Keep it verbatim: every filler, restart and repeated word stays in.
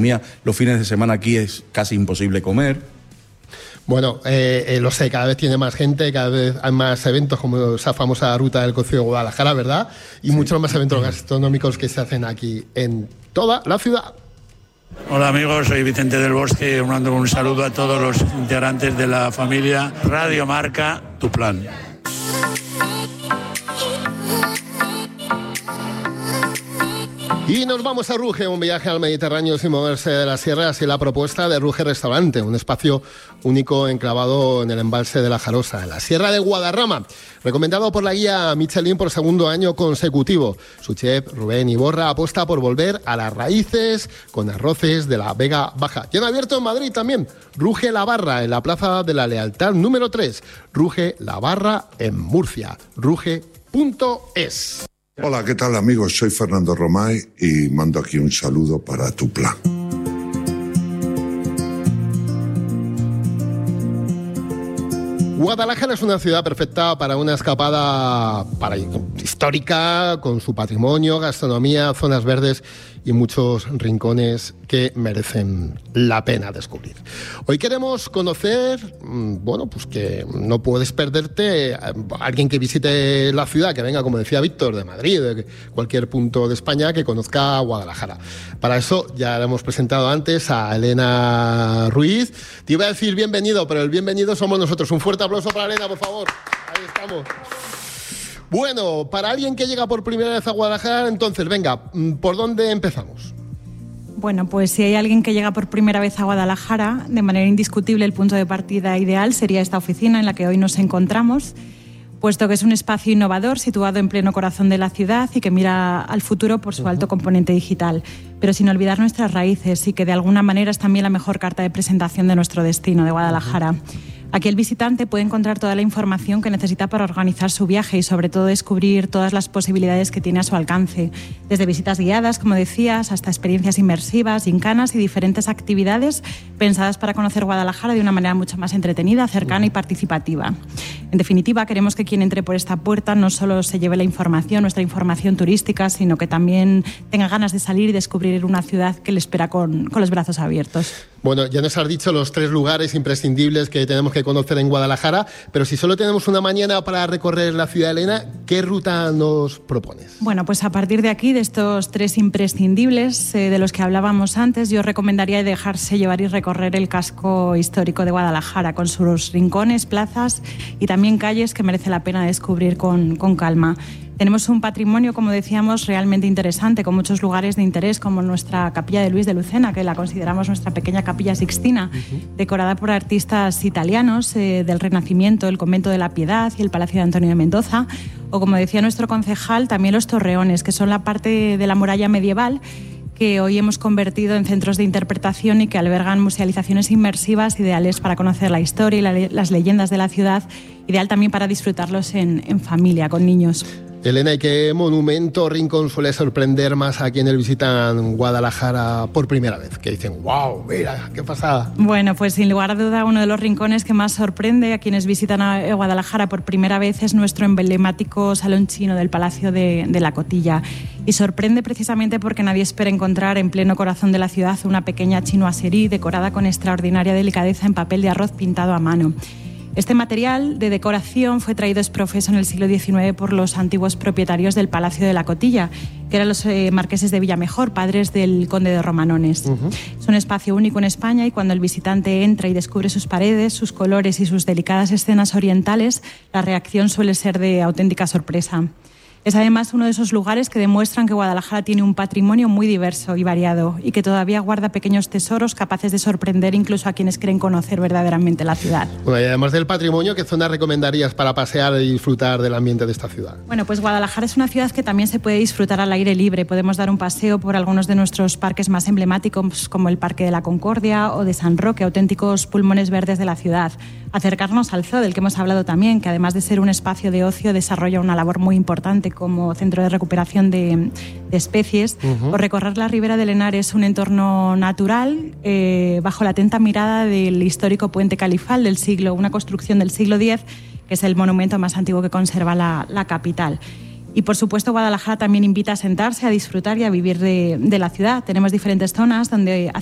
gastronomía. Los fines de semana aquí es casi imposible comer. Bueno, eh, eh, lo sé, cada vez tiene más gente, cada vez hay más eventos como esa famosa ruta del cocido de Guadalajara, ¿verdad? Y sí, muchos más eventos gastronómicos que se hacen aquí en toda la ciudad. Hola amigos, soy Vicente del Bosque, mando un saludo a todos los integrantes de la familia Radio Marca, Tu Plan. Y nos vamos a Ruge, un viaje al Mediterráneo sin moverse de las sierras y la propuesta de Ruge Restaurante, un espacio único enclavado en el embalse de la Jarosa, en la Sierra de Guadarrama, recomendado por la guía Michelin por segundo año consecutivo. Su chef Rubén Iborra apuesta por volver a las raíces con arroces de la Vega Baja. Y han abierto en Madrid también Ruge La Barra, en la Plaza de la Lealtad número tres, Ruge La Barra en Murcia, ruge punto es. Hola, ¿qué tal amigos? Soy Fernando Romay y mando aquí un saludo para Tu Plan. Guadalajara es una ciudad perfecta para una escapada para, histórica, con su patrimonio, gastronomía, zonas verdes y muchos rincones que merecen la pena descubrir. Hoy queremos conocer, bueno, pues que no puedes perderte a alguien que visite la ciudad, que venga, como decía Víctor, de Madrid, de cualquier punto de España, que conozca Guadalajara. Para eso ya le hemos presentado antes a Elena Ruiz. Te iba a decir bienvenido, pero el bienvenido somos nosotros. Un fuerte aplauso para Elena, por favor. Ahí estamos. Bueno, para alguien que llega por primera vez a Guadalajara, entonces, venga, ¿por dónde empezamos? Bueno, pues si hay alguien que llega por primera vez a Guadalajara, de manera indiscutible el punto de partida ideal sería esta oficina en la que hoy nos encontramos, puesto que es un espacio innovador situado en pleno corazón de la ciudad y que mira al futuro por su alto componente digital, pero sin olvidar nuestras raíces y que de alguna manera es también la mejor carta de presentación de nuestro destino, de Guadalajara. Aquí el visitante puede encontrar toda la información que necesita para organizar su viaje y sobre todo descubrir todas las posibilidades que tiene a su alcance, desde visitas guiadas, como decías, hasta experiencias inmersivas, gincanas y diferentes actividades pensadas para conocer Guadalajara de una manera mucho más entretenida, cercana y participativa. En definitiva, queremos que quien entre por esta puerta no solo se lleve la información, nuestra información turística, sino que también tenga ganas de salir y descubrir una ciudad que le espera con, con los brazos abiertos. Bueno, ya nos has dicho los tres lugares imprescindibles que tenemos que conocer en Guadalajara, pero si solo tenemos una mañana para recorrer la ciudad, Elena, ¿qué ruta nos propones? Bueno, pues a partir de aquí, de estos tres imprescindibles eh, de los que hablábamos antes, yo recomendaría dejarse llevar y recorrer el casco histórico de Guadalajara, con sus rincones, plazas y también calles que merece la pena descubrir con, con calma. Tenemos un patrimonio, como decíamos, realmente interesante, con muchos lugares de interés, como nuestra capilla de Luis de Lucena, que la consideramos nuestra pequeña capilla sixtina, uh-huh. decorada por artistas italianos eh, del Renacimiento, el Convento de la Piedad y el Palacio de Antonio de Mendoza, o como decía nuestro concejal, también los torreones, que son la parte de la muralla medieval que hoy hemos convertido en centros de interpretación y que albergan musealizaciones inmersivas ideales para conocer la historia y la, las leyendas de la ciudad, ideal también para disfrutarlos en, en familia, con niños. Elena, ¿y qué monumento o rincón suele sorprender más a quienes visitan Guadalajara por primera vez? Que dicen, wow, mira, qué pasada. Bueno, pues sin lugar a duda uno de los rincones que más sorprende a quienes visitan a Guadalajara por primera vez es nuestro emblemático Salón Chino del Palacio de, de la Cotilla. Y sorprende precisamente porque nadie espera encontrar en pleno corazón de la ciudad una pequeña chinoiserie decorada con extraordinaria delicadeza en papel de arroz pintado a mano. Este material de decoración fue traído ex profeso en el siglo diecinueve por los antiguos propietarios del Palacio de la Cotilla, que eran los eh, marqueses de Villamejor, padres del conde de Romanones. Uh-huh. Es un espacio único en España y cuando el visitante entra y descubre sus paredes, sus colores y sus delicadas escenas orientales, la reacción suele ser de auténtica sorpresa. Es además uno de esos lugares que demuestran que Guadalajara tiene un patrimonio muy diverso y variado y que todavía guarda pequeños tesoros capaces de sorprender incluso a quienes quieren conocer verdaderamente la ciudad. Bueno, y además del patrimonio, ¿qué zonas recomendarías para pasear y disfrutar del ambiente de esta ciudad? Bueno, pues Guadalajara es una ciudad que también se puede disfrutar al aire libre. Podemos dar un paseo por algunos de nuestros parques más emblemáticos, como el Parque de la Concordia o de San Roque, auténticos pulmones verdes de la ciudad. Acercarnos al zoo, del que hemos hablado también, que además de ser un espacio de ocio, desarrolla una labor muy importante como centro de recuperación de, de especies, uh-huh. o recorrer la Ribera del Henares, un entorno natural, eh, bajo la atenta mirada del histórico Puente Califal del siglo, una construcción del siglo diez, que es el monumento más antiguo que conserva la, la capital. Y, por supuesto, Guadalajara también invita a sentarse, a disfrutar y a vivir de, de la ciudad. Tenemos diferentes zonas donde